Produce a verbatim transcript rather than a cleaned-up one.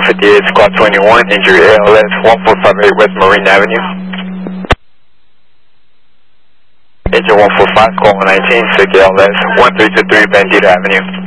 one fifty-eight, Squad twenty-one, injury A L S one four five eight West Marine Avenue. Engine one four five, Squad one nineteen, sick A L S one three two three Bandito Avenue.